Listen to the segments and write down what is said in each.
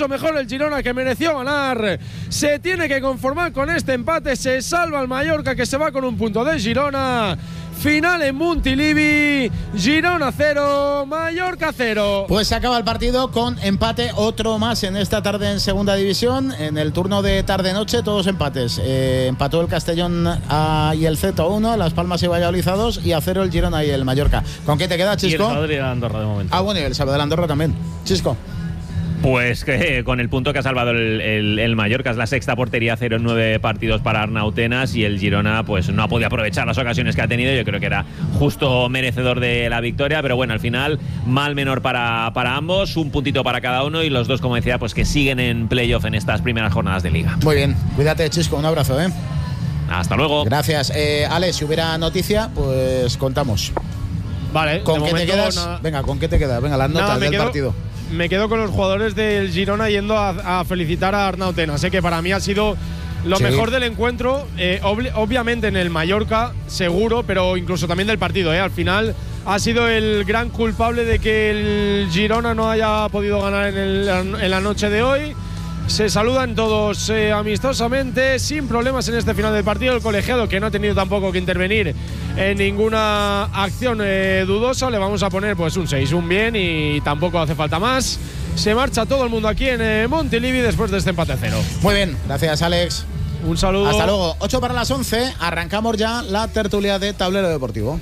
mucho mejor el Girona, que mereció ganar. Se tiene que conformar con este empate. Se salva el Mallorca, que se va con un punto de Girona. Final en Montilivi, Girona 0, Mallorca 0. Pues se acaba el partido con empate, otro más en esta tarde en segunda división. En el turno de tarde-noche, todos empates. Empató el Castellón y el Z 1, Las Palmas y Valladolid a 2 y a 0 el Girona y el Mallorca. ¿Con qué te queda, Chisco? Y el Sabadell y el Andorra de momento. Bueno, y el Sabadell Andorra también. Chisco. Pues con el punto que ha salvado el Mallorca, es la sexta portería, 0 en 9 partidos para Arnautenas, y el Girona pues no ha podido aprovechar las ocasiones que ha tenido. Yo creo que era justo merecedor de la victoria, pero bueno, al final mal menor para ambos, un puntito para cada uno, y los dos, como decía, pues que siguen en playoff en estas primeras jornadas de Liga. Muy bien, cuídate, Chisco, un abrazo, Hasta luego. Gracias. Ale, si hubiera noticia, pues contamos. Vale, ¿Con qué te quedas? Venga, ¿con qué te quedas? Venga, las notas del partido. Me quedo con los jugadores del Girona yendo a felicitar a Arnautenas. Sé que para mí ha sido lo mejor del encuentro, obviamente en el Mallorca, seguro, pero incluso también del partido. Al final ha sido el gran culpable de que el Girona no haya podido ganar en la noche de hoy. Se saludan todos amistosamente, sin problemas en este final del partido. El colegiado, que no ha tenido tampoco que intervenir en ninguna acción dudosa, le vamos a poner pues un 6, un bien, y tampoco hace falta más. Se marcha todo el mundo aquí en Montilivi después de este empate a 0. Muy bien, gracias, Alex. Un saludo. Hasta luego. 8 para las 11, arrancamos ya la tertulia de Tablero Deportivo.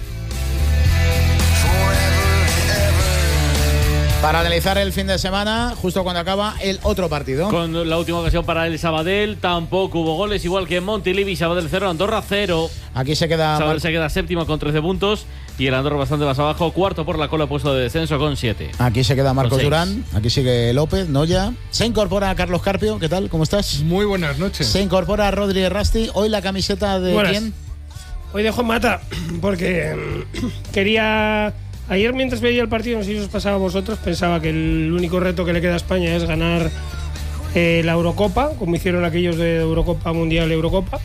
Para analizar el fin de semana, justo cuando acaba el otro partido. Con la última ocasión para el Sabadell, tampoco hubo goles, igual que en Montilivi. Sabadell 0, Andorra 0. Aquí se queda. Sabadell se queda séptimo con 13 puntos y el Andorra bastante más abajo, cuarto por la cola, puesto de descenso con 7. Aquí se queda Marcos Durán, aquí sigue López, Noya. Se incorpora Carlos Carpio, ¿qué tal? ¿Cómo estás? Muy buenas noches. Se incorpora Rodri Rasti. Hoy la camiseta de Buenas. ¿quién? Hoy de Juan Mata, porque quería. Ayer, mientras veía el partido, no sé si os pasaba a vosotros, pensaba que el único reto que le queda a España es ganar la Eurocopa, como hicieron aquellos de Eurocopa Mundial, Eurocopa.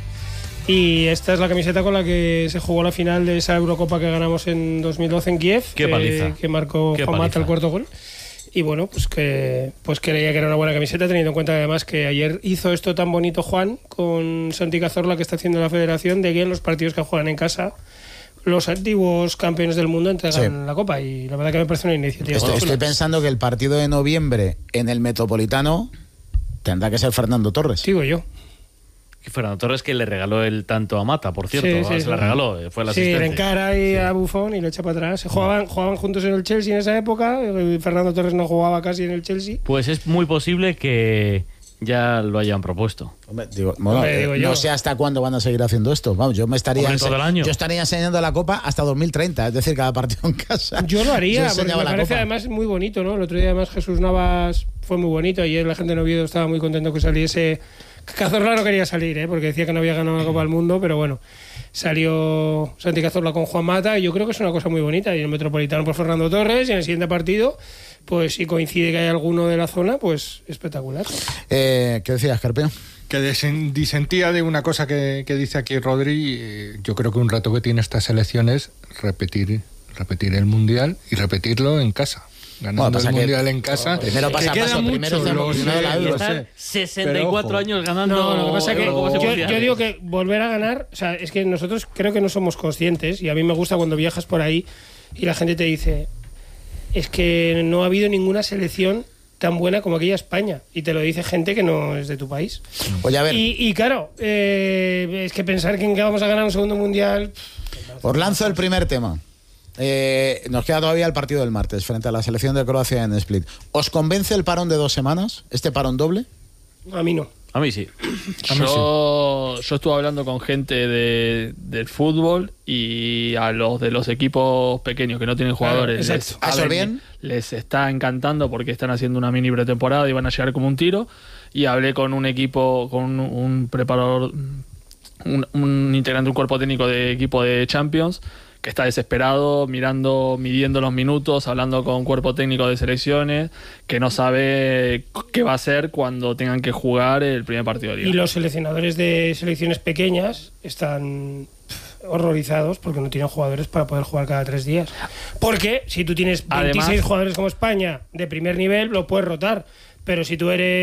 Y esta es la camiseta con la que se jugó la final de esa Eurocopa que ganamos en 2012 en Kiev. Qué paliza. Que marcó Juan Mata el cuarto gol. Y bueno, pues creía que era una buena camiseta, teniendo en cuenta además que ayer hizo esto tan bonito Juan con Santi Cazorla, que está haciendo la federación, de que en los partidos que juegan en casa los antiguos campeones del mundo entregan la copa, y la verdad que me parece una iniciativa. Estoy pensando que el partido de noviembre en el Metropolitano tendrá que ser Fernando Torres. Digo yo. Fernando Torres, que le regaló el tanto a Mata, por cierto. Sí, se la regaló, fue la asistencia. le encara ahí a Buffon y lo echa para atrás. Jugaban juntos en el Chelsea en esa época. Fernando Torres no jugaba casi en el Chelsea. Pues es muy posible que ya lo hayan propuesto. Hombre, no sé hasta cuándo van a seguir haciendo esto. Vamos, yo estaría enseñando la copa hasta 2030, es decir, cada partido en casa. Yo lo haría, porque me parece copa. además muy bonito, ¿no? El otro día además Jesús Navas fue muy bonito. Ayer la gente de Oviedo estaba muy contento que saliese. Cazorla no quería salir, porque decía que no había ganado la Copa del Mundo, pero bueno, salió Santi Cazorla con Juan Mata, y yo creo que es una cosa muy bonita. Y el Metropolitano por Fernando Torres, y en el siguiente partido, pues si coincide que hay alguno de la zona, pues espectacular. ¿Qué decías, Carpio? Que disentía de una cosa que dice aquí Rodri. Yo creo que un reto que tiene esta selección es repetir el Mundial y repetirlo en casa. Ganando el Mundial en casa. Primero pasa primero la Euro. 64 años ganando. No, lo que pasa es que yo digo que volver a ganar, o sea, es que nosotros creo que no somos conscientes, y a mí me gusta cuando viajas por ahí y la gente te dice, es que no ha habido ninguna selección tan buena como aquella España, y te lo dice gente que no es de tu país. Oye, a ver. Y claro, es que pensar que vamos a ganar un segundo Mundial. Os lanzo el primer tema. Nos queda todavía el partido del martes frente a la selección de Croacia en Split. ¿Os convence el parón de 2 semanas? ¿Este parón doble? A mí no. A mí sí. Yo estuve hablando con gente del fútbol, y a los de los equipos pequeños que no tienen jugadores les está encantando, porque están haciendo una mini pretemporada y van a llegar como un tiro. Y hablé con un equipo, con un preparador, un integrante de un cuerpo técnico de equipo de Champions, que está desesperado, midiendo los minutos, hablando con cuerpo técnico de selecciones, que no sabe qué va a hacer cuando tengan que jugar el primer partido de Liga. Y los seleccionadores de selecciones pequeñas están horrorizados porque no tienen jugadores para poder jugar cada 3 días. Porque si tú tienes 26 jugadores como España de primer nivel, lo puedes rotar. Pero si tú eres